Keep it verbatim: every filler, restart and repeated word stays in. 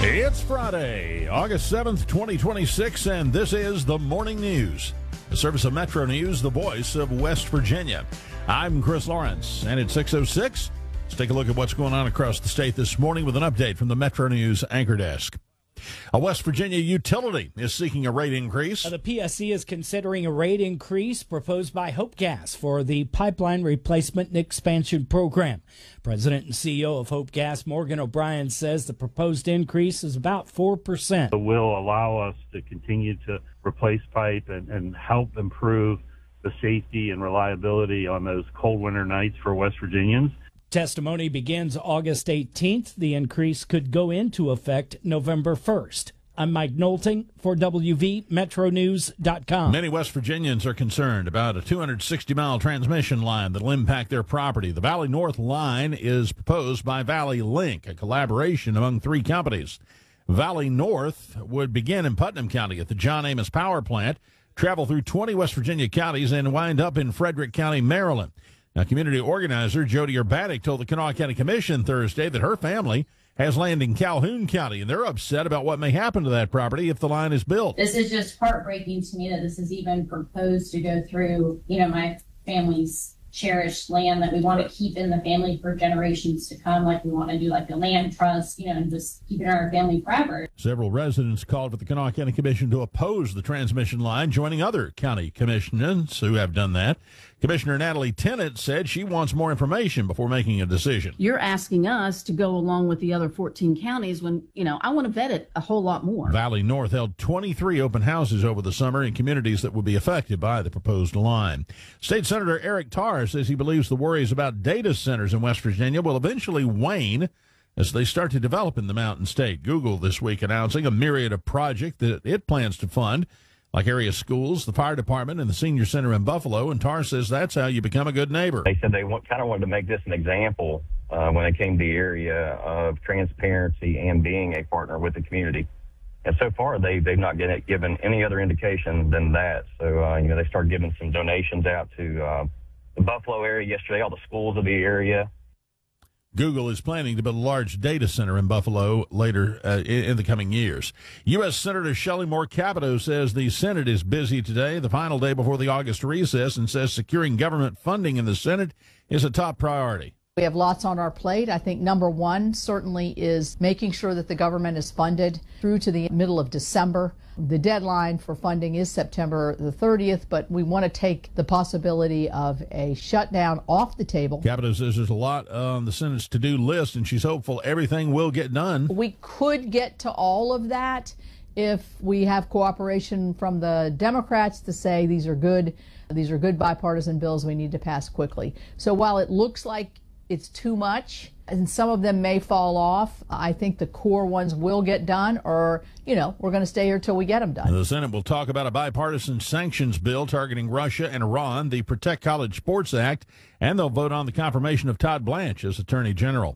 It's Friday, August seventh, twenty twenty-six, and this is the Morning News, a service of Metro News, the voice of West Virginia. I'm Chris Lawrence, and it's six oh six. Let's take a look at what's going on across the state this morning with an update from the Metro News Anchor Desk. A West Virginia utility is seeking a rate increase. The P S C is considering a rate increase proposed by Hope Gas for the pipeline replacement and expansion program. President and C E O of Hope Gas, Morgan O'Brien, says the proposed increase is about four percent. It will allow us to continue to replace pipe and, and help improve the safety and reliability on those cold winter nights for West Virginians. Testimony begins August eighteenth. The increase could go into effect November first. I'm Mike Knowlton for W V Metro News dot com. Many West Virginians are concerned about a two hundred sixty mile transmission line that will impact their property. The Valley North line is proposed by Valley Link, a collaboration among three companies. Valley North would begin in Putnam County at the John Amos Power Plant, travel through twenty West Virginia counties, and wind up in Frederick County, Maryland. Now, community organizer Jody Urbanek told the Kanawha County Commission Thursday that her family has land in Calhoun County, and they're upset about what may happen to that property if the line is built. This is just heartbreaking to me that this is even proposed to go through, you know, my family's cherished land that we want to keep in the family for generations to come, like we want to do like a land trust, you know, and just keep it in our family forever. Several residents called for the Kanawha County Commission to oppose the transmission line, joining other county commissioners who have done that. Commissioner Natalie Tennant said she wants more information before making a decision. You're asking us to go along with the other fourteen counties when, you know, I want to vet it a whole lot more. Valley North held twenty-three open houses over the summer in communities that would be affected by the proposed line. State Senator Eric Tarr says he believes the worries about data centers in West Virginia will eventually wane as they start to develop in the Mountain State. Google this week announcing a myriad of projects that it plans to fund, like area schools, the fire department, and the senior center in Buffalo, and Tarr says that's how you become a good neighbor. They said they want, kind of wanted to make this an example uh, when they came to the area of transparency and being a partner with the community. And so far, they, they've not get, given any other indication than that. So, uh, you know, they started giving some donations out to uh, the Buffalo area yesterday, all the schools of the area. Google is planning to build a large data center in Buffalo later uh, in, in the coming years. U S. Senator Shelley Moore Capito says the Senate is busy today, the final day before the August recess, and says securing government funding in the Senate is a top priority. We have lots on our plate. I think number one certainly is making sure that the government is funded through to the middle of December. The deadline for funding is September the thirtieth, but we want to take the possibility of a shutdown off the table. Capito says there's a lot on the Senate's to-do list, and she's hopeful everything will get done. We could get to all of that if we have cooperation from the Democrats to say these are good, these are good bipartisan bills we need to pass quickly. So while it looks like it's too much, and some of them may fall off, I think the core ones will get done, or, you know, we're going to stay here till we get them done. The Senate will talk about a bipartisan sanctions bill targeting Russia and Iran, the Protect College Sports Act, and they'll vote on the confirmation of Todd Blanche as Attorney General.